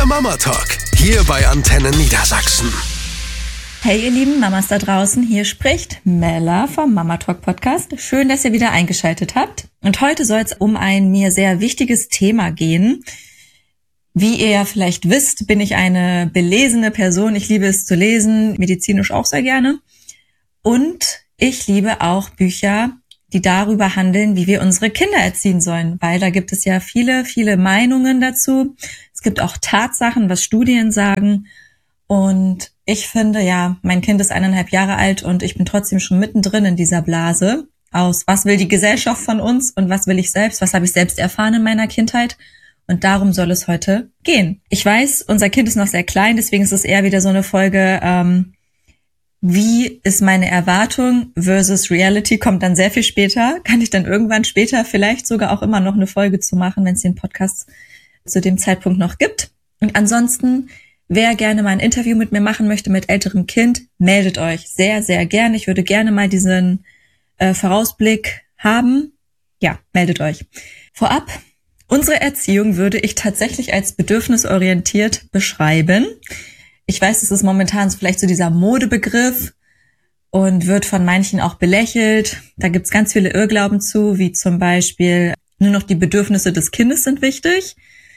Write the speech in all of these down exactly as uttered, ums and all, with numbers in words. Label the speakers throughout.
Speaker 1: Der Mama Talk, hier bei Antenne Niedersachsen.
Speaker 2: Hey ihr lieben Mamas da draußen, hier spricht Mella vom Mama Talk Podcast. Schön, dass ihr wieder eingeschaltet habt. Und heute soll es um ein mir sehr wichtiges Thema gehen. Wie ihr ja vielleicht wisst, bin ich eine belesene Person. Ich liebe es zu lesen, medizinisch auch sehr gerne. Und ich liebe auch Bücher, die darüber handeln, wie wir unsere Kinder erziehen sollen. Weil da gibt es ja viele, viele Meinungen dazu. Es gibt auch Tatsachen, was Studien sagen. Und ich finde, ja, mein Kind ist eineinhalb Jahre alt und ich bin trotzdem schon mittendrin in dieser Blase aus, was will die Gesellschaft von uns und was will ich selbst, was habe ich selbst erfahren in meiner Kindheit. Und darum soll es heute gehen. Ich weiß, unser Kind ist noch sehr klein, deswegen ist es eher wieder so eine Folge, ähm, wie ist meine Erwartung versus Reality, kommt dann sehr viel später. Kann ich dann irgendwann später vielleicht sogar auch immer noch eine Folge zu machen, wenn es den Podcast zu dem Zeitpunkt noch gibt. Und ansonsten, wer gerne mal ein Interview mit mir machen möchte mit älterem Kind, meldet euch sehr, sehr gerne. Ich würde gerne mal diesen äh, Vorausblick haben. Ja, meldet euch. Vorab, unsere Erziehung würde ich tatsächlich als bedürfnisorientiert beschreiben. Ich weiß, es ist momentan vielleicht so dieser Modebegriff und wird von manchen auch belächelt. Da gibt's ganz viele Irrglauben zu, wie zum Beispiel, nur noch die Bedürfnisse des Kindes sind wichtig.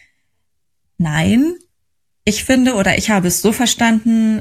Speaker 2: Nein. Ich finde oder ich habe es so verstanden,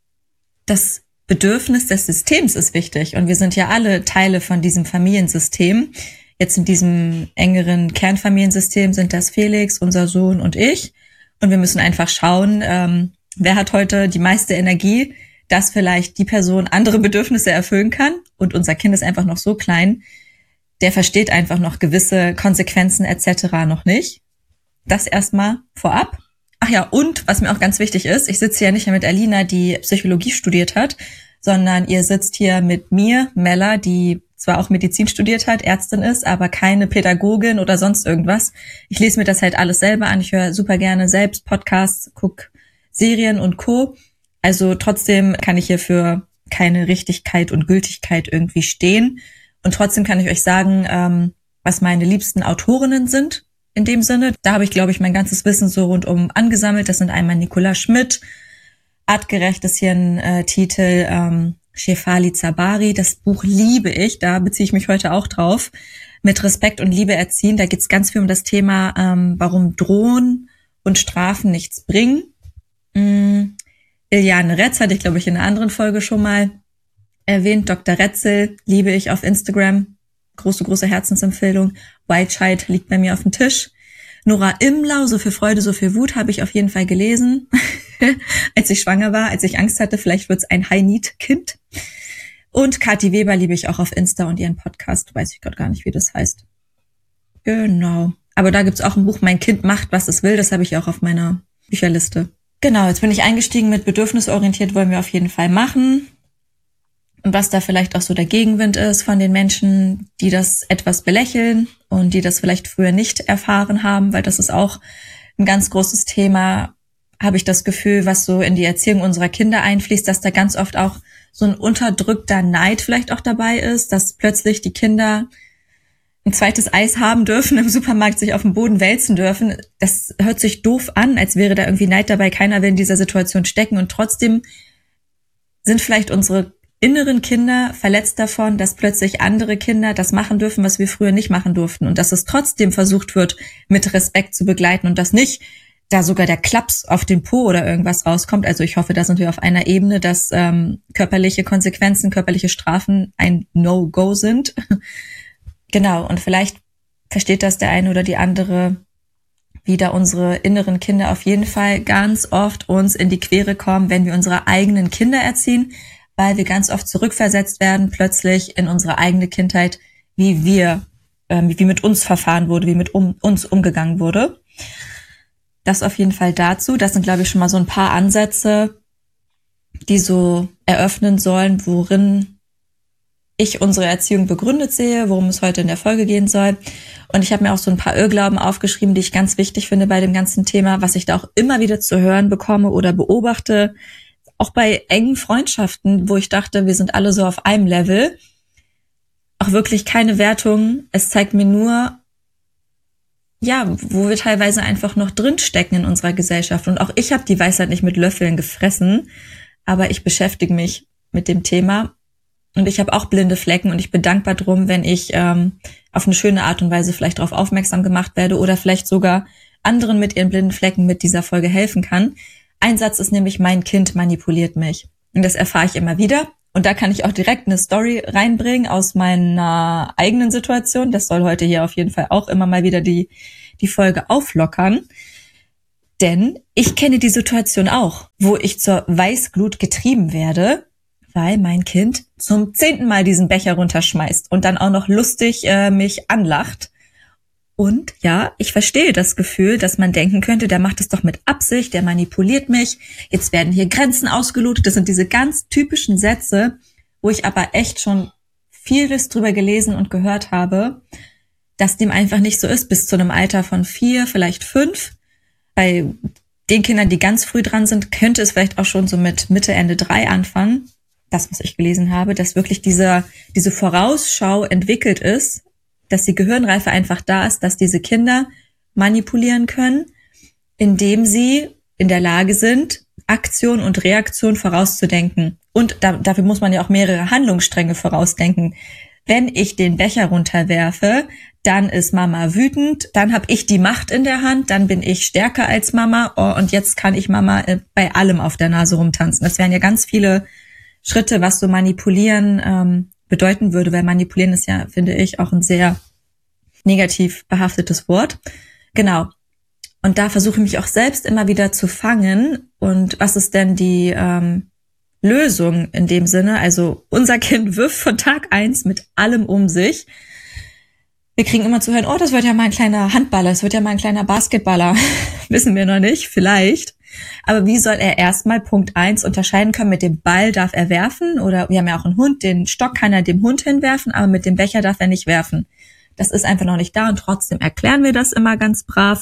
Speaker 2: das Bedürfnis des Systems ist wichtig und wir sind ja alle Teile von diesem Familiensystem. Jetzt in diesem engeren Kernfamiliensystem sind das Felix, unser Sohn und ich und wir müssen einfach schauen, ähm, wer hat heute die meiste Energie, dass vielleicht die Person andere Bedürfnisse erfüllen kann und unser Kind ist einfach noch so klein, der versteht einfach noch gewisse Konsequenzen et cetera noch nicht. Das erstmal vorab. Ach ja, und was mir auch ganz wichtig ist, ich sitze hier nicht mehr mit Alina, die Psychologie studiert hat, sondern ihr sitzt hier mit mir, Mella, die zwar auch Medizin studiert hat, Ärztin ist, aber keine Pädagogin oder sonst irgendwas. Ich lese mir das halt alles selber an, ich höre super gerne selbst Podcasts, guck Serien und Co. Also trotzdem kann ich hier für keine Richtigkeit und Gültigkeit irgendwie stehen. Und trotzdem kann ich euch sagen, ähm, was meine liebsten Autorinnen sind. In dem Sinne, da habe ich, glaube ich, mein ganzes Wissen so rundum angesammelt. Das sind einmal Nicola Schmidt, Artgerecht ist hier ein äh, Titel, ähm, Shefali Tsabari, das Buch liebe ich, da beziehe ich mich heute auch drauf. Mit Respekt und Liebe erziehen, da geht es ganz viel um das Thema, ähm, warum Drohen und Strafen nichts bringen. Mm, Iliane Retz hatte ich, glaube ich, in einer anderen Folge schon mal erwähnt. Doktor Retzel liebe ich auf Instagram. Große, große Herzensempfehlung. White Child liegt bei mir auf dem Tisch. Nora Imlau, So viel Freude, so viel Wut, habe ich auf jeden Fall gelesen, als ich schwanger war, als ich Angst hatte, vielleicht wird's ein High-Need-Kind. Und Kathi Weber liebe ich auch auf Insta und ihren Podcast, weiß ich gerade gar nicht, wie das heißt. Genau. Aber da gibt's auch ein Buch, Mein Kind macht, was es will, das habe ich auch auf meiner Bücherliste. Genau, jetzt bin ich eingestiegen mit bedürfnisorientiert, wollen wir auf jeden Fall machen. Und was da vielleicht auch so der Gegenwind ist von den Menschen, die das etwas belächeln und die das vielleicht früher nicht erfahren haben, weil das ist auch ein ganz großes Thema, habe ich das Gefühl, was so in die Erziehung unserer Kinder einfließt, dass da ganz oft auch so ein unterdrückter Neid vielleicht auch dabei ist, dass plötzlich die Kinder ein zweites Eis haben dürfen, im Supermarkt sich auf dem Boden wälzen dürfen. Das hört sich doof an, als wäre da irgendwie Neid dabei. Keiner will in dieser Situation stecken und trotzdem sind vielleicht unsere inneren Kinder verletzt davon, dass plötzlich andere Kinder das machen dürfen, was wir früher nicht machen durften und dass es trotzdem versucht wird, mit Respekt zu begleiten und dass nicht da sogar der Klaps auf den Po oder irgendwas rauskommt. Also ich hoffe, da sind wir auf einer Ebene, dass ähm, körperliche Konsequenzen, körperliche Strafen ein No-Go sind. Genau, und vielleicht versteht das der eine oder die andere, wie da unsere inneren Kinder auf jeden Fall ganz oft uns in die Quere kommen, wenn wir unsere eigenen Kinder erziehen, weil wir ganz oft zurückversetzt werden, plötzlich in unsere eigene Kindheit, wie wir, äh, wie mit uns verfahren wurde, wie mit um, uns umgegangen wurde. Das auf jeden Fall dazu. Das sind, glaube ich, schon mal so ein paar Ansätze, die so eröffnen sollen, worin ich unsere Erziehung begründet sehe, worum es heute in der Folge gehen soll. Und ich habe mir auch so ein paar Irrglauben aufgeschrieben, die ich ganz wichtig finde bei dem ganzen Thema, was ich da auch immer wieder zu hören bekomme oder beobachte, auch bei engen Freundschaften, wo ich dachte, wir sind alle so auf einem Level. Auch wirklich keine Wertung. Es zeigt mir nur, ja, wo wir teilweise einfach noch drinstecken in unserer Gesellschaft. Und auch ich habe die Weisheit nicht mit Löffeln gefressen, aber ich beschäftige mich mit dem Thema. Und ich habe auch blinde Flecken und ich bin dankbar drum, wenn ich ähm, auf eine schöne Art und Weise vielleicht darauf aufmerksam gemacht werde oder vielleicht sogar anderen mit ihren blinden Flecken mit dieser Folge helfen kann. Ein Satz ist nämlich, mein Kind manipuliert mich. Und das erfahre ich immer wieder. Und da kann ich auch direkt eine Story reinbringen aus meiner eigenen Situation. Das soll heute hier auf jeden Fall auch immer mal wieder die, die Folge auflockern. Denn ich kenne die Situation auch, wo ich zur Weißglut getrieben werde, weil mein Kind zum zehnten Mal diesen Becher runterschmeißt und dann auch noch lustig äh, mich anlacht. Und ja, ich verstehe das Gefühl, dass man denken könnte, der macht es doch mit Absicht, der manipuliert mich, jetzt werden hier Grenzen ausgelotet. Das sind diese ganz typischen Sätze, wo ich aber echt schon vieles drüber gelesen und gehört habe, dass dem einfach nicht so ist, bis zu einem Alter von vier, vielleicht fünf. Bei den Kindern, die ganz früh dran sind, könnte es vielleicht auch schon so mit Mitte, Ende drei anfangen. Das, was ich gelesen habe, dass wirklich diese, diese Vorausschau entwickelt ist, dass die Gehirnreife einfach da ist, dass diese Kinder manipulieren können, indem sie in der Lage sind, Aktion und Reaktion vorauszudenken. Und da, dafür muss man ja auch mehrere Handlungsstränge vorausdenken. Wenn ich den Becher runterwerfe, dann ist Mama wütend, dann habe ich die Macht in der Hand, dann bin ich stärker als Mama, oh, und jetzt kann ich Mama äh, bei allem auf der Nase rumtanzen. Das wären ja ganz viele Schritte, was so manipulieren ähm, bedeuten würde, weil manipulieren ist ja, finde ich, auch ein sehr negativ behaftetes Wort. Genau. Und da versuche ich mich auch selbst immer wieder zu fangen. Und was ist denn die ähm, Lösung in dem Sinne? Also unser Kind wirft von Tag eins mit allem um sich. Wir kriegen immer zu hören, oh, das wird ja mal ein kleiner Handballer, das wird ja mal ein kleiner Basketballer. Wissen wir noch nicht, vielleicht. Aber wie soll er erstmal Punkt eins unterscheiden können? Mit dem Ball darf er werfen, oder wir haben ja auch einen Hund, den Stock kann er dem Hund hinwerfen, aber mit dem Becher darf er nicht werfen. Das ist einfach noch nicht da und trotzdem erklären wir das immer ganz brav.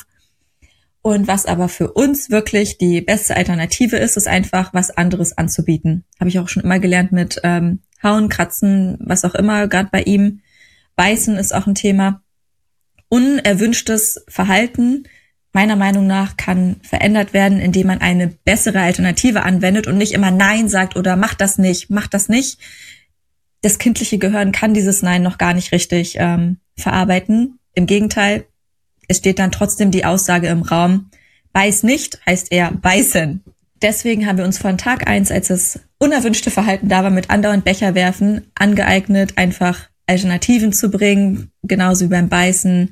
Speaker 2: Und was aber für uns wirklich die beste Alternative ist, ist einfach was anderes anzubieten. Habe ich auch schon immer gelernt mit ähm, Hauen, Kratzen, was auch immer, gerade bei ihm. Beißen ist auch ein Thema. Unerwünschtes Verhalten, meiner Meinung nach, kann verändert werden, indem man eine bessere Alternative anwendet und nicht immer Nein sagt oder mach das nicht, mach das nicht. Das kindliche Gehirn kann dieses Nein noch gar nicht richtig ähm, verarbeiten. Im Gegenteil, es steht dann trotzdem die Aussage im Raum, beiß nicht, heißt eher beißen. Deswegen haben wir uns von Tag eins, als das unerwünschte Verhalten da war, mit andauernd Becher werfen, angeeignet, einfach Alternativen zu bringen, genauso wie beim Beißen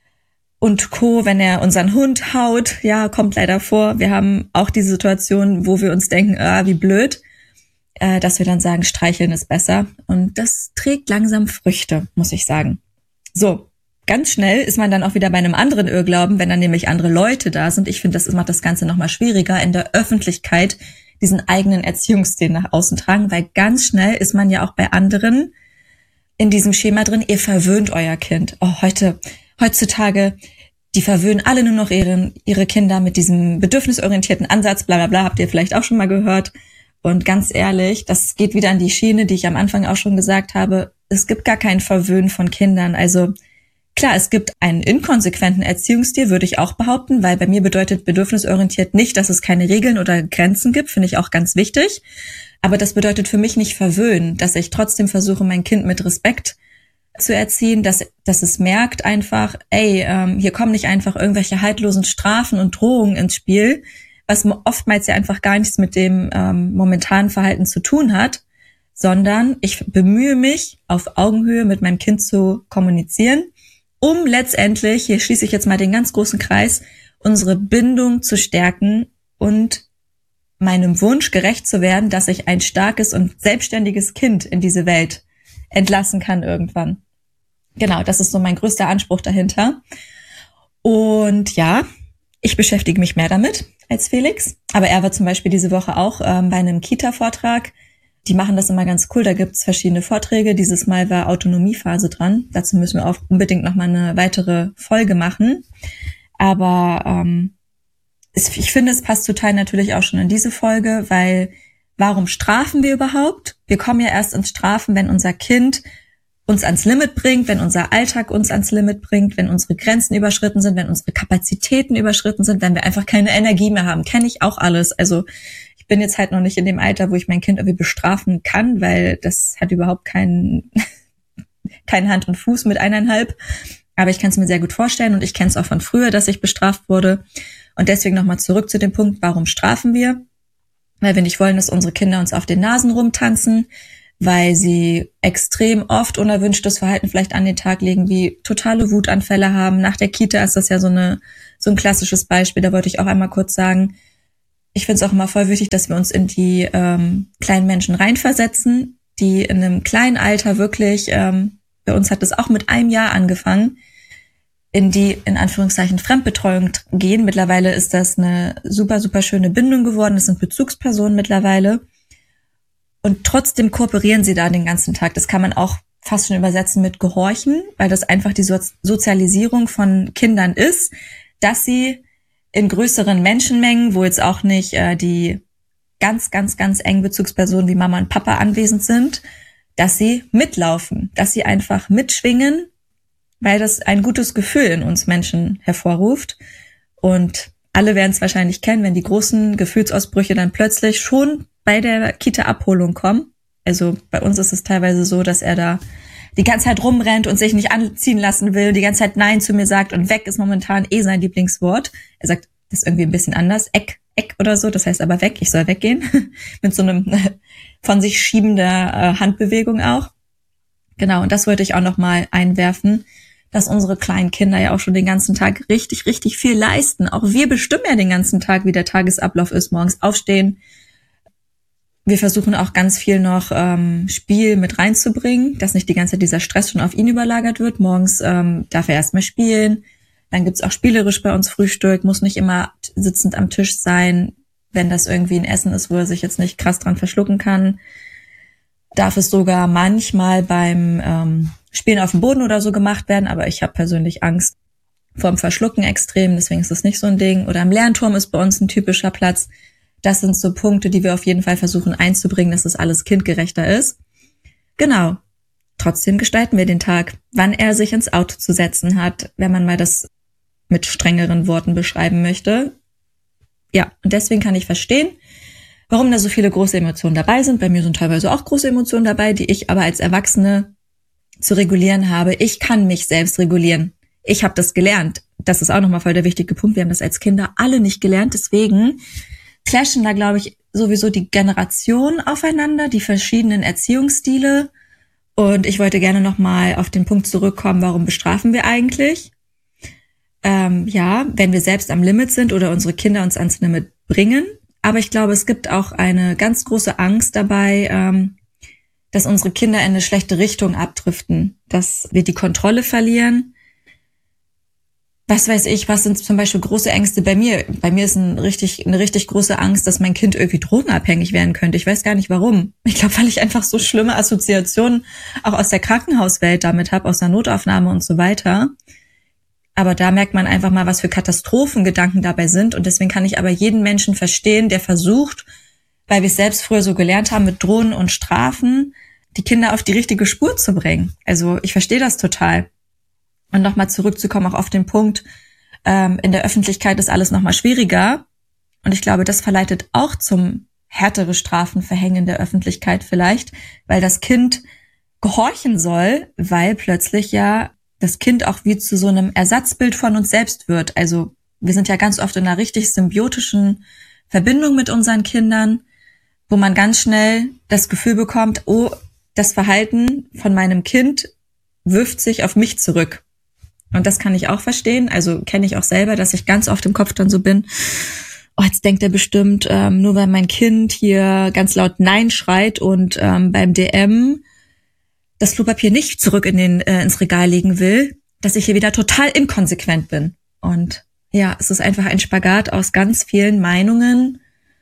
Speaker 2: und Co., wenn er unseren Hund haut, ja, kommt leider vor. Wir haben auch diese Situation, wo wir uns denken, ah, wie blöd, äh, dass wir dann sagen, streicheln ist besser. Und das trägt langsam Früchte, muss ich sagen. So, ganz schnell ist man dann auch wieder bei einem anderen Irrglauben, wenn dann nämlich andere Leute da sind. Ich finde, das macht das Ganze nochmal schwieriger, in der Öffentlichkeit diesen eigenen Erziehungsstil nach außen tragen, weil ganz schnell ist man ja auch bei anderen in diesem Schema drin, ihr verwöhnt euer Kind. Oh, heute, heutzutage, die verwöhnen alle nur noch ihre, ihre Kinder mit diesem bedürfnisorientierten Ansatz, bla bla bla, habt ihr vielleicht auch schon mal gehört. Und ganz ehrlich, das geht wieder an die Schiene, die ich am Anfang auch schon gesagt habe. Es gibt gar kein Verwöhnen von Kindern. Also klar, es gibt einen inkonsequenten Erziehungsstil, würde ich auch behaupten, weil bei mir bedeutet bedürfnisorientiert nicht, dass es keine Regeln oder Grenzen gibt, finde ich auch ganz wichtig. Aber das bedeutet für mich nicht verwöhnen, dass ich trotzdem versuche, mein Kind mit Respekt zu erziehen, dass, dass es merkt einfach, ey, ähm, hier kommen nicht einfach irgendwelche haltlosen Strafen und Drohungen ins Spiel, was oftmals ja einfach gar nichts mit dem ähm, momentanen Verhalten zu tun hat, sondern ich bemühe mich, auf Augenhöhe mit meinem Kind zu kommunizieren, um letztendlich, hier schließe ich jetzt mal den ganz großen Kreis, unsere Bindung zu stärken und meinem Wunsch gerecht zu werden, dass ich ein starkes und selbstständiges Kind in diese Welt entlassen kann irgendwann. Genau, das ist so mein größter Anspruch dahinter. Und ja, ich beschäftige mich mehr damit als Felix. Aber er war zum Beispiel diese Woche auch ähm, bei einem Kita-Vortrag. Die machen das immer ganz cool, da gibt's verschiedene Vorträge. Dieses Mal war Autonomiephase dran. Dazu müssen wir auch unbedingt nochmal eine weitere Folge machen. Aber ähm, ich finde, es passt total natürlich auch schon in diese Folge, weil warum strafen wir überhaupt? Wir kommen ja erst ins Strafen, wenn unser Kind uns ans Limit bringt, wenn unser Alltag uns ans Limit bringt, wenn unsere Grenzen überschritten sind, wenn unsere Kapazitäten überschritten sind, wenn wir einfach keine Energie mehr haben. Kenne ich auch alles. Also ich bin jetzt halt noch nicht in dem Alter, wo ich mein Kind irgendwie bestrafen kann, weil das hat überhaupt keinen, keinen Hand und Fuß mit eineinhalb. Aber ich kann es mir sehr gut vorstellen und ich kenne es auch von früher, dass ich bestraft wurde. Und deswegen nochmal zurück zu dem Punkt, warum strafen wir? Weil wir nicht wollen, dass unsere Kinder uns auf den Nasen rumtanzen, weil sie extrem oft unerwünschtes Verhalten vielleicht an den Tag legen, wie totale Wutanfälle haben. Nach der Kita ist das ja so eine so ein klassisches Beispiel. Da wollte ich auch einmal kurz sagen, ich finde es auch immer voll wichtig, dass wir uns in die ähm, kleinen Menschen reinversetzen, die in einem kleinen Alter wirklich, ähm, bei uns hat es auch mit einem Jahr angefangen, in die, in Anführungszeichen, Fremdbetreuung gehen. Mittlerweile ist das eine super, super schöne Bindung geworden. Das sind Bezugspersonen mittlerweile. Und trotzdem kooperieren sie da den ganzen Tag. Das kann man auch fast schon übersetzen mit Gehorchen, weil das einfach die so- Sozialisierung von Kindern ist, dass sie in größeren Menschenmengen, wo jetzt auch nicht äh, die ganz, ganz, ganz engen Bezugspersonen wie Mama und Papa anwesend sind, dass sie mitlaufen, dass sie einfach mitschwingen, weil das ein gutes Gefühl in uns Menschen hervorruft. Und alle werden es wahrscheinlich kennen, wenn die großen Gefühlsausbrüche dann plötzlich schon bei der Kita-Abholung kommen. Also bei uns ist es teilweise so, dass er da die ganze Zeit rumrennt und sich nicht anziehen lassen will, die ganze Zeit Nein zu mir sagt und weg ist momentan eh sein Lieblingswort. Er sagt das irgendwie ein bisschen anders, Eck, Eck oder so, das heißt aber weg, ich soll weggehen, mit so einem von sich schiebender äh, Handbewegung auch. Genau, und das wollte ich auch nochmal einwerfen, dass unsere kleinen Kinder ja auch schon den ganzen Tag richtig, richtig viel leisten. Auch wir bestimmen ja den ganzen Tag, wie der Tagesablauf ist, morgens aufstehen. Wir versuchen auch ganz viel noch ähm, Spiel mit reinzubringen, dass nicht die ganze Zeit dieser Stress schon auf ihn überlagert wird. Morgens ähm, darf er erstmal spielen. Dann gibt's auch spielerisch bei uns Frühstück, muss nicht immer sitzend am Tisch sein. Wenn das irgendwie ein Essen ist, wo er sich jetzt nicht krass dran verschlucken kann, darf es sogar manchmal beim ähm, Spielen auf dem Boden oder so gemacht werden. Aber ich habe persönlich Angst vorm Verschlucken extrem, deswegen ist das nicht so ein Ding. Oder am Lernturm ist bei uns ein typischer Platz. Das sind so Punkte, die wir auf jeden Fall versuchen einzubringen, dass das alles kindgerechter ist. Genau. Trotzdem gestalten wir den Tag, wann er sich ins Auto zu setzen hat, wenn man mal das mit strengeren Worten beschreiben möchte. Ja, und deswegen kann ich verstehen, warum da so viele große Emotionen dabei sind. Bei mir sind teilweise auch große Emotionen dabei, die ich aber als Erwachsene zu regulieren habe. Ich kann mich selbst regulieren. Ich habe das gelernt. Das ist auch nochmal voll der wichtige Punkt. Wir haben das als Kinder alle nicht gelernt. Deswegen clashen da, glaube ich, sowieso die Generationen aufeinander, die verschiedenen Erziehungsstile. Und ich wollte gerne nochmal auf den Punkt zurückkommen, warum bestrafen wir eigentlich? Ähm, ja, wenn wir selbst am Limit sind oder unsere Kinder uns ans Limit bringen. Aber ich glaube, es gibt auch eine ganz große Angst dabei, ähm, dass unsere Kinder in eine schlechte Richtung abdriften, dass wir die Kontrolle verlieren. Was weiß ich, was sind zum Beispiel große Ängste bei mir? Bei mir ist ein richtig, eine richtig große Angst, dass mein Kind irgendwie drogenabhängig werden könnte. Ich weiß gar nicht warum. Ich glaube, weil ich einfach so schlimme Assoziationen auch aus der Krankenhauswelt damit habe, aus der Notaufnahme und so weiter. Aber da merkt man einfach mal, was für Katastrophengedanken dabei sind. Und deswegen kann ich aber jeden Menschen verstehen, der versucht, weil wir es selbst früher so gelernt haben, mit Drohen und Strafen die Kinder auf die richtige Spur zu bringen. Also ich verstehe das total. Und nochmal zurückzukommen auch auf den Punkt, ähm, in der Öffentlichkeit ist alles nochmal schwieriger. Und ich glaube, das verleitet auch zum härtere Strafen verhängen in der Öffentlichkeit vielleicht, weil das Kind gehorchen soll, weil plötzlich ja das Kind auch wie zu so einem Ersatzbild von uns selbst wird. Also wir sind ja ganz oft in einer richtig symbiotischen Verbindung mit unseren Kindern, wo man ganz schnell das Gefühl bekommt, oh, das Verhalten von meinem Kind wirft sich auf mich zurück. Und das kann ich auch verstehen, also kenne ich auch selber, dass ich ganz oft im Kopf dann so bin, oh, jetzt denkt er bestimmt, ähm, nur weil mein Kind hier ganz laut Nein schreit und ähm, beim D M das Klopapier nicht zurück in den äh, ins Regal legen will, dass ich hier wieder total inkonsequent bin. Und ja, es ist einfach ein Spagat aus ganz vielen Meinungen,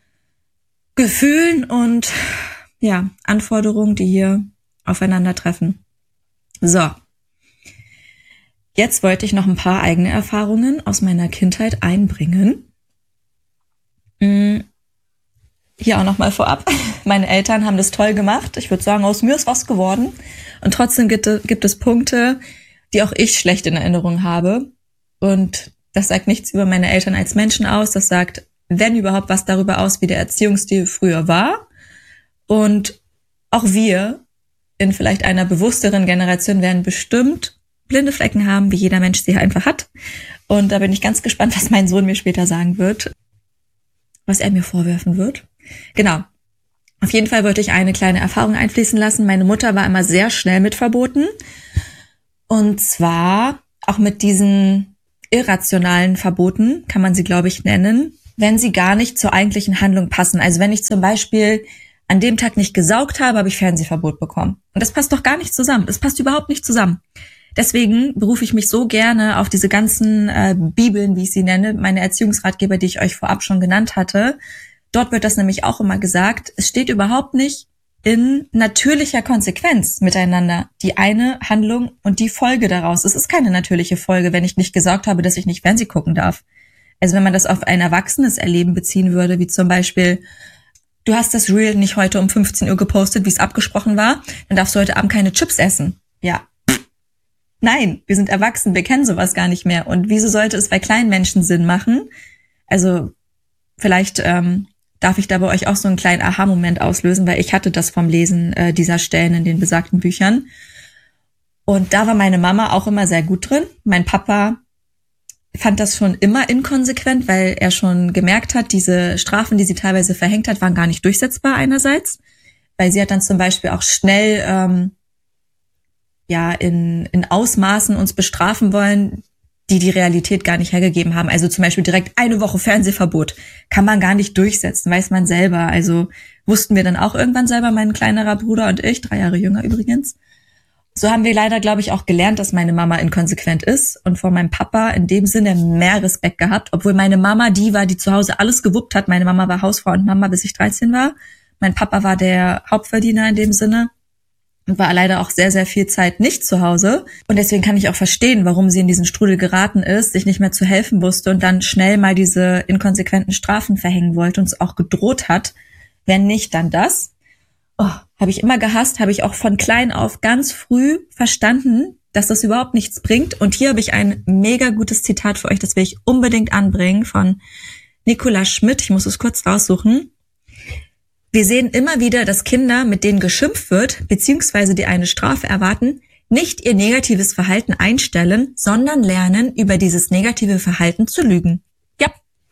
Speaker 2: Gefühlen und ja, Anforderungen, die hier aufeinandertreffen. So. Jetzt wollte ich noch ein paar eigene Erfahrungen aus meiner Kindheit einbringen. hier auch nochmal vorab. Meine Eltern haben das toll gemacht. Ich würde sagen, aus mir ist was geworden. Und trotzdem gibt, gibt es Punkte, die auch ich schlecht in Erinnerung habe. Und das sagt nichts über meine Eltern als Menschen aus. Das sagt, wenn überhaupt, was darüber aus, wie der Erziehungsstil früher war. Und auch wir in vielleicht einer bewussteren Generation werden bestimmt blinde Flecken haben, wie jeder Mensch sie einfach hat. Und da bin ich ganz gespannt, was mein Sohn mir später sagen wird, was er mir vorwerfen wird. Genau. Auf jeden Fall wollte ich eine kleine Erfahrung einfließen lassen. Meine Mutter war immer sehr schnell mit Verboten. Und zwar auch mit diesen irrationalen Verboten, kann man sie, glaube ich, nennen, wenn sie gar nicht zur eigentlichen Handlung passen. Also wenn ich zum Beispiel an dem Tag nicht gesaugt habe, habe ich Fernsehverbot bekommen. Und das passt doch gar nicht zusammen. Das passt überhaupt nicht zusammen. Deswegen berufe ich mich so gerne auf diese ganzen äh, Bibeln, wie ich sie nenne, meine Erziehungsratgeber, die ich euch vorab schon genannt hatte. Dort wird das nämlich auch immer gesagt, es steht überhaupt nicht in natürlicher Konsequenz miteinander, die eine Handlung und die Folge daraus. Es ist keine natürliche Folge, wenn ich nicht gesagt habe, dass ich nicht Fernsehen gucken darf. Also wenn man das auf ein erwachsenes Erleben beziehen würde, wie zum Beispiel, du hast das Reel nicht heute um fünfzehn Uhr gepostet, wie es abgesprochen war, dann darfst du heute Abend keine Chips essen. Ja. Nein, wir sind erwachsen, wir kennen sowas gar nicht mehr. Und wieso sollte es bei kleinen Menschen Sinn machen? Also vielleicht ähm, darf ich da bei euch auch so einen kleinen Aha-Moment auslösen, weil ich hatte das vom Lesen äh, dieser Stellen in den besagten Büchern. Und da war meine Mama auch immer sehr gut drin. Mein Papa fand das schon immer inkonsequent, weil er schon gemerkt hat, diese Strafen, die sie teilweise verhängt hat, waren gar nicht durchsetzbar einerseits. Weil sie hat dann zum Beispiel auch schnell ähm, ja in, in Ausmaßen uns bestrafen wollen, die die Realität gar nicht hergegeben haben. Also zum Beispiel direkt eine Woche Fernsehverbot. Kann man gar nicht durchsetzen, weiß man selber. Also wussten wir dann auch irgendwann selber, mein kleinerer Bruder und ich, drei Jahre jünger übrigens. So haben wir leider, glaube ich, auch gelernt, dass meine Mama inkonsequent ist und vor meinem Papa in dem Sinne mehr Respekt gehabt, obwohl meine Mama die war, die zu Hause alles gewuppt hat. Meine Mama war Hausfrau und Mama, bis ich dreizehn war. Mein Papa war der Hauptverdiener in dem Sinne und war leider auch sehr, sehr viel Zeit nicht zu Hause. Und deswegen kann ich auch verstehen, warum sie in diesen Strudel geraten ist, sich nicht mehr zu helfen wusste und dann schnell mal diese inkonsequenten Strafen verhängen wollte und es auch gedroht hat. Wenn nicht, dann das. Oh, habe ich immer gehasst, habe ich auch von klein auf ganz früh verstanden, dass das überhaupt nichts bringt. Und hier habe ich ein mega gutes Zitat für euch, das will ich unbedingt anbringen, von Nicola Schmidt. Ich muss es kurz raussuchen. Wir sehen immer wieder, dass Kinder, mit denen geschimpft wird, beziehungsweise die eine Strafe erwarten, nicht ihr negatives Verhalten einstellen, sondern lernen, über dieses negative Verhalten zu lügen. Ja.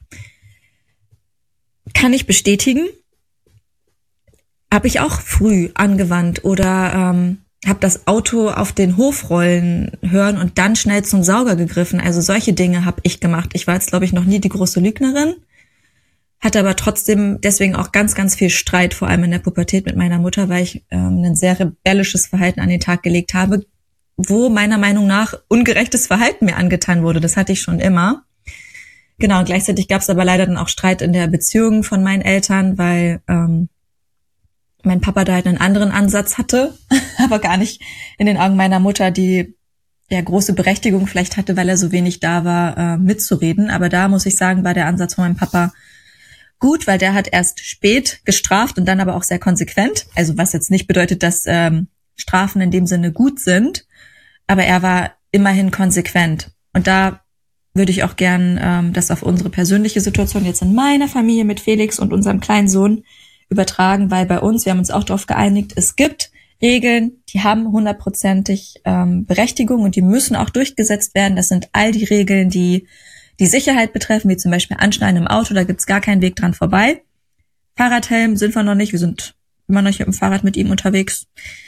Speaker 2: Kann ich bestätigen. Habe ich auch früh angewandt oder ähm, habe das Auto auf den Hof rollen hören und dann schnell zum Sauger gegriffen. Also solche Dinge habe ich gemacht. Ich war jetzt, glaube ich, noch nie die große Lügnerin. Hatte aber trotzdem deswegen auch ganz, ganz viel Streit, vor allem in der Pubertät mit meiner Mutter, weil ich ähm, ein sehr rebellisches Verhalten an den Tag gelegt habe, wo meiner Meinung nach ungerechtes Verhalten mir angetan wurde. Das hatte ich schon immer. Genau, und gleichzeitig gab es aber leider dann auch Streit in der Beziehung von meinen Eltern, weil ähm, mein Papa da halt einen anderen Ansatz hatte, aber gar nicht in den Augen meiner Mutter, die ja große Berechtigung vielleicht hatte, weil er so wenig da war, äh, mitzureden. Aber da muss ich sagen, war der Ansatz von meinem Papa gut, weil der hat erst spät gestraft und dann aber auch sehr konsequent. Also was jetzt nicht bedeutet, dass ähm, Strafen in dem Sinne gut sind, aber er war immerhin konsequent. Und da würde ich auch gern ähm, das auf unsere persönliche Situation jetzt in meiner Familie mit Felix und unserem kleinen Sohn übertragen, weil bei uns, wir haben uns auch darauf geeinigt, es gibt Regeln, die haben hundertprozentig ähm, Berechtigung und die müssen auch durchgesetzt werden. Das sind all die Regeln, die die Sicherheit betreffen, wie zum Beispiel Anschneiden im Auto, da gibt's gar keinen Weg dran vorbei. Fahrradhelm sind wir noch nicht, wir sind immer noch mit dem Fahrrad mit ihm unterwegs.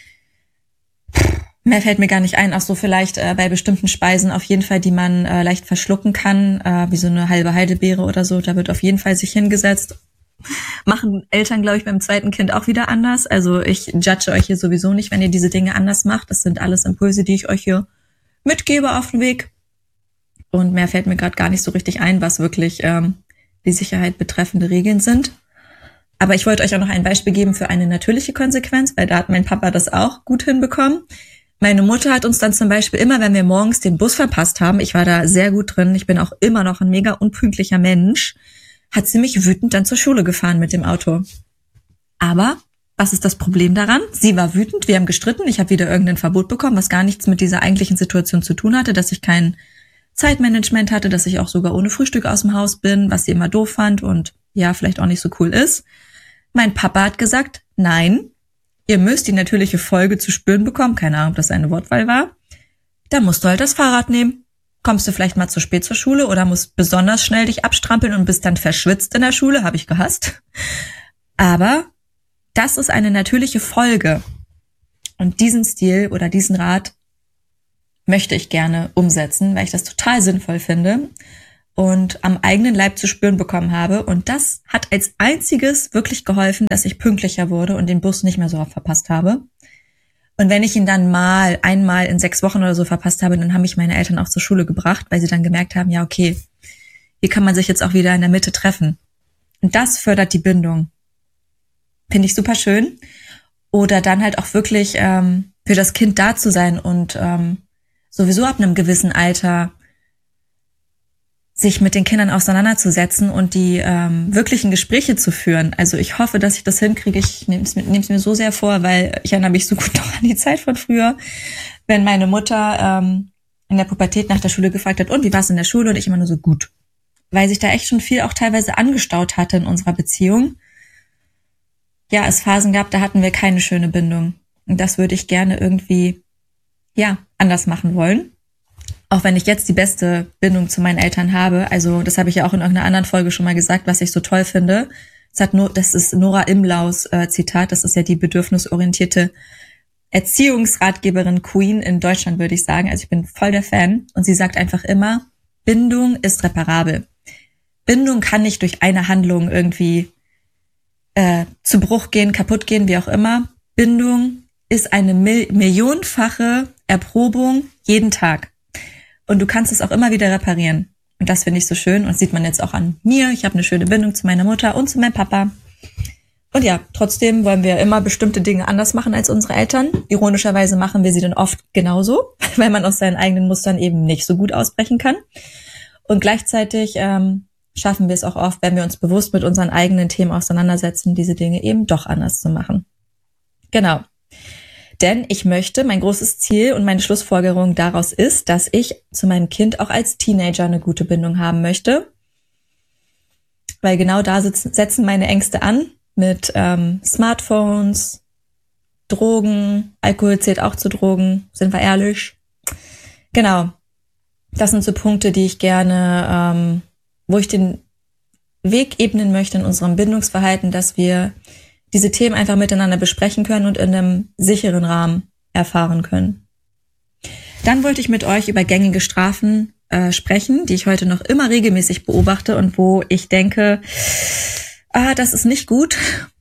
Speaker 2: Mehr fällt mir gar nicht ein, auch so vielleicht äh, bei bestimmten Speisen auf jeden Fall, die man äh, leicht verschlucken kann, äh, wie so eine halbe Heidelbeere oder so, da wird auf jeden Fall sich hingesetzt. Machen Eltern, glaube ich, beim zweiten Kind auch wieder anders. Also ich judge euch hier sowieso nicht, wenn ihr diese Dinge anders macht. Das sind alles Impulse, die ich euch hier mitgebe auf den Weg. Und mehr fällt mir gerade gar nicht so richtig ein, was wirklich ähm, die Sicherheit betreffende Regeln sind. Aber ich wollte euch auch noch ein Beispiel geben für eine natürliche Konsequenz, weil da hat mein Papa das auch gut hinbekommen. Meine Mutter hat uns dann zum Beispiel immer, wenn wir morgens den Bus verpasst haben, ich war da sehr gut drin, ich bin auch immer noch ein mega unpünktlicher Mensch, hat sie mich wütend dann zur Schule gefahren mit dem Auto. Aber was ist das Problem daran? Sie war wütend, wir haben gestritten, ich habe wieder irgendein Verbot bekommen, was gar nichts mit dieser eigentlichen Situation zu tun hatte, dass ich kein Zeitmanagement hatte, dass ich auch sogar ohne Frühstück aus dem Haus bin, was sie immer doof fand und ja, vielleicht auch nicht so cool ist. Mein Papa hat gesagt, nein, ihr müsst die natürliche Folge zu spüren bekommen, keine Ahnung, ob das eine Wortwahl war, da musst du halt das Fahrrad nehmen. Kommst du vielleicht mal zu spät zur Schule oder musst besonders schnell dich abstrampeln und bist dann verschwitzt in der Schule, habe ich gehasst. Aber das ist eine natürliche Folge. Und diesen Stil oder diesen Rat möchte ich gerne umsetzen, weil ich das total sinnvoll finde und am eigenen Leib zu spüren bekommen habe. Und das hat als einziges wirklich geholfen, dass ich pünktlicher wurde und den Bus nicht mehr so oft verpasst habe. Und wenn ich ihn dann mal, einmal in sechs Wochen oder so verpasst habe, dann haben mich meine Eltern auch zur Schule gebracht, weil sie dann gemerkt haben, ja okay, hier kann man sich jetzt auch wieder in der Mitte treffen. Und das fördert die Bindung. Finde ich super schön. Oder dann halt auch wirklich ähm, für das Kind da zu sein und ähm, sowieso ab einem gewissen Alter sich mit den Kindern auseinanderzusetzen und die ähm, wirklichen Gespräche zu führen. Also ich hoffe, dass ich das hinkriege. Ich nehme es mir so sehr vor, weil ich erinnere mich so gut noch an die Zeit von früher, wenn meine Mutter ähm, in der Pubertät nach der Schule gefragt hat, und wie war es in der Schule? Und ich immer nur so, gut. Weil sich da echt schon viel auch teilweise angestaut hatte in unserer Beziehung. Ja, es Phasen gab, da hatten wir keine schöne Bindung. Und das würde ich gerne irgendwie, ja, anders machen wollen. Auch wenn ich jetzt die beste Bindung zu meinen Eltern habe. Also das habe ich ja auch in irgendeiner anderen Folge schon mal gesagt, was ich so toll finde. Das hat nur, das ist Nora Imlaus äh, Zitat. Das ist ja die bedürfnisorientierte Erziehungsratgeberin Queen in Deutschland, würde ich sagen. Also ich bin voll der Fan. Und sie sagt einfach immer, Bindung ist reparabel. Bindung kann nicht durch eine Handlung irgendwie äh, zu Bruch gehen, kaputt gehen, wie auch immer. Bindung ist eine mil- millionenfache Erprobung jeden Tag. Und du kannst es auch immer wieder reparieren. Und das finde ich so schön. Und das sieht man jetzt auch an mir. Ich habe eine schöne Bindung zu meiner Mutter und zu meinem Papa. Und ja, trotzdem wollen wir immer bestimmte Dinge anders machen als unsere Eltern. Ironischerweise machen wir sie dann oft genauso, weil man aus seinen eigenen Mustern eben nicht so gut ausbrechen kann. Und gleichzeitig ähm, schaffen wir es auch oft, wenn wir uns bewusst mit unseren eigenen Themen auseinandersetzen, diese Dinge eben doch anders zu machen. Genau. Denn ich möchte, mein großes Ziel und meine Schlussfolgerung daraus ist, dass ich zu meinem Kind auch als Teenager eine gute Bindung haben möchte. Weil genau da sitzen, setzen meine Ängste an mit ähm, Smartphones, Drogen, Alkohol zählt auch zu Drogen, sind wir ehrlich. Genau, das sind so Punkte, die ich gerne, ähm, wo ich den Weg ebnen möchte in unserem Bindungsverhalten, dass wir diese Themen einfach miteinander besprechen können und in einem sicheren Rahmen erfahren können. Dann wollte ich mit euch über gängige Strafen äh, sprechen, die ich heute noch immer regelmäßig beobachte und wo ich denke, ah, das ist nicht gut.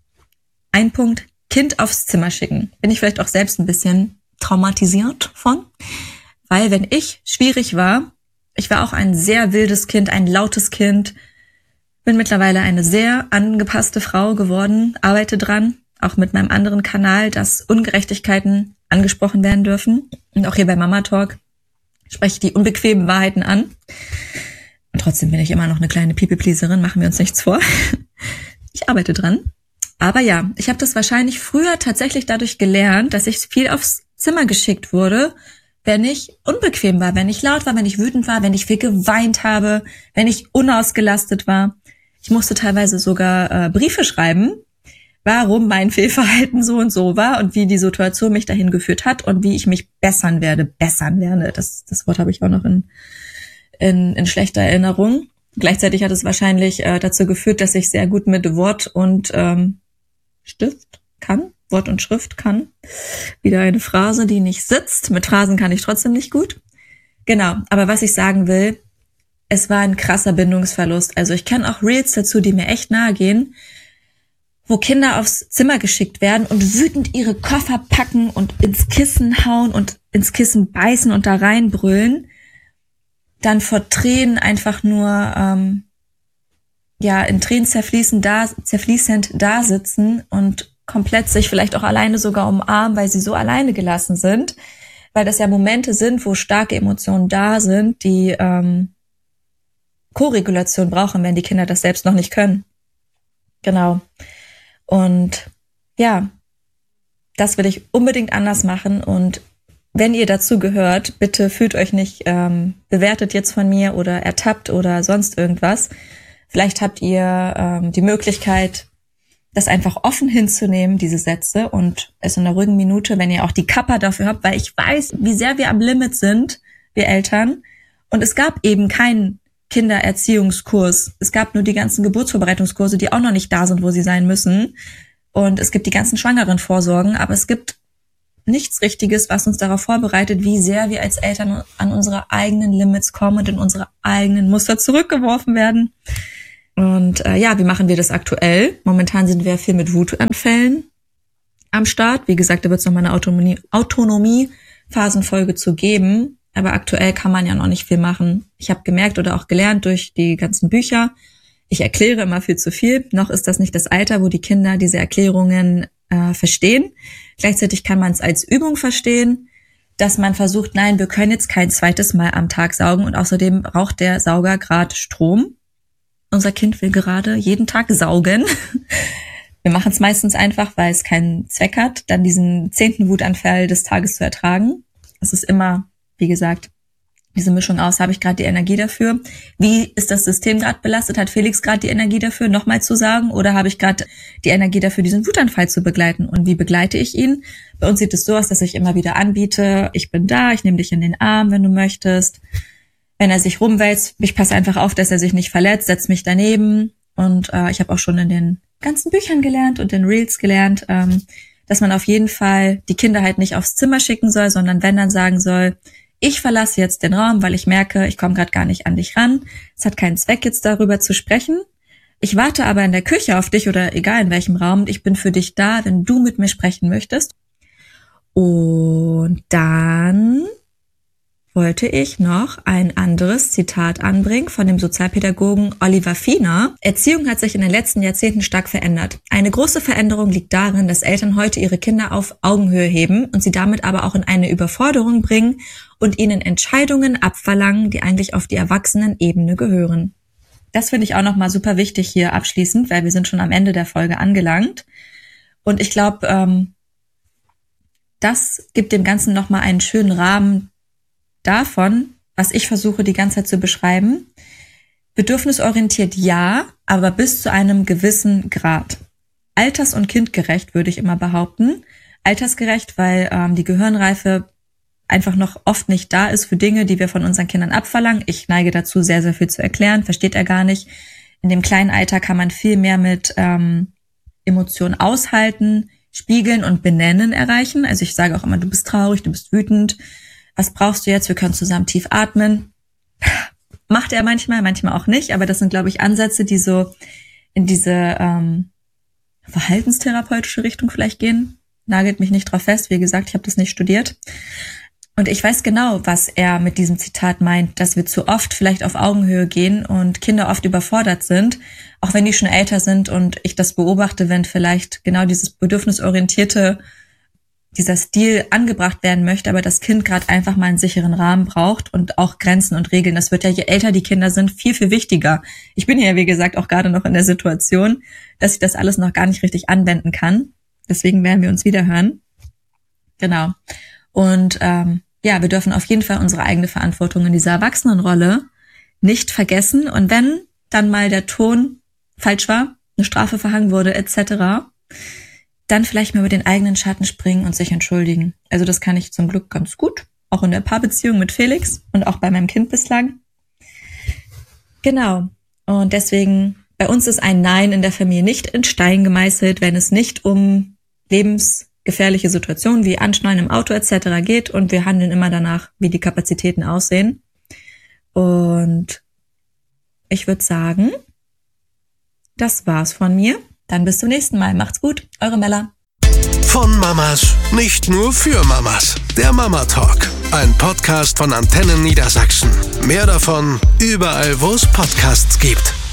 Speaker 2: Ein Punkt, Kind aufs Zimmer schicken. Bin ich vielleicht auch selbst ein bisschen traumatisiert von, weil wenn ich schwierig war, ich war auch ein sehr wildes Kind, ein lautes Kind, bin mittlerweile eine sehr angepasste Frau geworden, arbeite dran, auch mit meinem anderen Kanal, dass Ungerechtigkeiten angesprochen werden dürfen. Und auch hier bei Mama Talk spreche ich die unbequemen Wahrheiten an. Und trotzdem bin ich immer noch eine kleine People-Pleaserin, machen wir uns nichts vor. Ich arbeite dran. Aber ja, ich habe das wahrscheinlich früher tatsächlich dadurch gelernt, dass ich viel aufs Zimmer geschickt wurde, wenn ich unbequem war, wenn ich laut war, wenn ich wütend war, wenn ich viel geweint habe, wenn ich unausgelastet war. Ich musste teilweise sogar äh, Briefe schreiben, warum mein Fehlverhalten so und so war und wie die Situation mich dahin geführt hat und wie ich mich bessern werde. Bessern werde, das, das Wort habe ich auch noch in, in, in schlechter Erinnerung. Gleichzeitig hat es wahrscheinlich äh, dazu geführt, dass ich sehr gut mit Wort und ähm, Stift kann. Wort und Schrift kann. Wieder eine Phrase, die nicht sitzt. Mit Phrasen kann ich trotzdem nicht gut. Genau, aber was ich sagen will, es war ein krasser Bindungsverlust. Also ich kenne auch Reels dazu, die mir echt nahe gehen, wo Kinder aufs Zimmer geschickt werden und wütend ihre Koffer packen und ins Kissen hauen und ins Kissen beißen und da reinbrüllen, dann vor Tränen einfach nur ähm, ja in Tränen zerfließend da, zerfließend da sitzen und komplett sich vielleicht auch alleine sogar umarmen, weil sie so alleine gelassen sind, weil das ja Momente sind, wo starke Emotionen da sind, die ähm, Koregulation brauchen, wenn die Kinder das selbst noch nicht können. Genau. Und ja, das will ich unbedingt anders machen. Und wenn ihr dazu gehört, bitte fühlt euch nicht ähm, bewertet jetzt von mir oder ertappt oder sonst irgendwas. Vielleicht habt ihr ähm, die Möglichkeit, das einfach offen hinzunehmen, diese Sätze, und es in einer ruhigen Minute, wenn ihr auch die Kappa dafür habt, weil ich weiß, wie sehr wir am Limit sind, wir Eltern. Und es gab eben keinen Kindererziehungskurs. Es gab nur die ganzen Geburtsvorbereitungskurse, die auch noch nicht da sind, wo sie sein müssen. Und es gibt die ganzen Schwangerenvorsorgen, aber es gibt nichts Richtiges, was uns darauf vorbereitet, wie sehr wir als Eltern an unsere eigenen Limits kommen und in unsere eigenen Muster zurückgeworfen werden. Und äh, ja, wie machen wir das aktuell? Momentan sind wir viel mit Wutanfällen am Start. Wie gesagt, da wird es nochmal eine Autonomie, Autonomie-Phasenfolge zu geben. Aber aktuell kann man ja noch nicht viel machen. Ich habe gemerkt oder auch gelernt durch die ganzen Bücher, ich erkläre immer viel zu viel. Noch ist das nicht das Alter, wo die Kinder diese Erklärungen äh, verstehen. Gleichzeitig kann man es als Übung verstehen, dass man versucht, nein, wir können jetzt kein zweites Mal am Tag saugen. Und außerdem braucht der Sauger gerade Strom. Unser Kind will gerade jeden Tag saugen. Wir machen es meistens einfach, weil es keinen Zweck hat, dann diesen zehnten Wutanfall des Tages zu ertragen. Es ist immer, wie gesagt, diese Mischung aus, habe ich gerade die Energie dafür? Wie ist das System gerade belastet? Hat Felix gerade die Energie dafür, nochmal zu sagen? Oder habe ich gerade die Energie dafür, diesen Wutanfall zu begleiten? Und wie begleite ich ihn? Bei uns sieht es so aus, dass ich immer wieder anbiete, ich bin da, ich nehme dich in den Arm, wenn du möchtest. Wenn er sich rumwälzt, ich passe einfach auf, dass er sich nicht verletzt, setze mich daneben. Und äh, ich habe auch schon in den ganzen Büchern gelernt und in Reels gelernt, ähm, dass man auf jeden Fall die Kinder halt nicht aufs Zimmer schicken soll, sondern wenn dann sagen soll, ich verlasse jetzt den Raum, weil ich merke, ich komme gerade gar nicht an dich ran. Es hat keinen Zweck, jetzt darüber zu sprechen. Ich warte aber in der Küche auf dich oder egal in welchem Raum. Und ich bin für dich da, wenn du mit mir sprechen möchtest. Und dann wollte ich noch ein anderes Zitat anbringen von dem Sozialpädagogen Oliver Fiener. Erziehung hat sich in den letzten Jahrzehnten stark verändert. Eine große Veränderung liegt darin, dass Eltern heute ihre Kinder auf Augenhöhe heben und sie damit aber auch in eine Überforderung bringen und ihnen Entscheidungen abverlangen, die eigentlich auf die Erwachsenenebene gehören. Das finde ich auch nochmal super wichtig hier abschließend, weil wir sind schon am Ende der Folge angelangt. Und ich glaube, ähm, das gibt dem Ganzen nochmal einen schönen Rahmen davon, was ich versuche die ganze Zeit zu beschreiben. Bedürfnisorientiert ja, aber bis zu einem gewissen Grad. Alters- und kindgerecht würde ich immer behaupten. Altersgerecht, weil ähm, die Gehirnreife einfach noch oft nicht da ist für Dinge, die wir von unseren Kindern abverlangen. Ich neige dazu, sehr, sehr viel zu erklären, versteht er gar nicht. In dem kleinen Alter kann man viel mehr mit ähm, Emotionen aushalten, spiegeln und benennen erreichen. Also ich sage auch immer, du bist traurig, du bist wütend. Was brauchst du jetzt? Wir können zusammen tief atmen. Macht er manchmal, manchmal auch nicht. Aber das sind, glaube ich, Ansätze, die so in diese ähm, verhaltenstherapeutische Richtung vielleicht gehen. Nagelt mich nicht drauf fest. Wie gesagt, ich habe das nicht studiert. Und ich weiß genau, was er mit diesem Zitat meint, dass wir zu oft vielleicht auf Augenhöhe gehen und Kinder oft überfordert sind, auch wenn die schon älter sind und ich das beobachte, wenn vielleicht genau dieses bedürfnisorientierte dieser Stil angebracht werden möchte, aber das Kind gerade einfach mal einen sicheren Rahmen braucht und auch Grenzen und Regeln. Das wird ja, je älter die Kinder sind, viel, viel wichtiger. Ich bin ja, wie gesagt, auch gerade noch in der Situation, dass ich das alles noch gar nicht richtig anwenden kann. Deswegen werden wir uns wieder hören. Genau. Und ähm, ja, wir dürfen auf jeden Fall unsere eigene Verantwortung in dieser Erwachsenenrolle nicht vergessen. Und wenn dann mal der Ton falsch war, eine Strafe verhangen wurde et cetera, dann vielleicht mal über den eigenen Schatten springen und sich entschuldigen. Also das kann ich zum Glück ganz gut, auch in der Paarbeziehung mit Felix und auch bei meinem Kind bislang. Genau. Und deswegen, bei uns ist ein Nein in der Familie nicht in Stein gemeißelt, wenn es nicht um lebensgefährliche Situationen wie Anschnallen im Auto et cetera geht, und wir handeln immer danach, wie die Kapazitäten aussehen. Und ich würde sagen, das war's von mir. Dann bis zum nächsten Mal. Macht's gut. Eure Mella.
Speaker 1: Von Mamas, nicht nur für Mamas. Der Mama Talk. Ein Podcast von Antennen Niedersachsen. Mehr davon überall, wo es Podcasts gibt.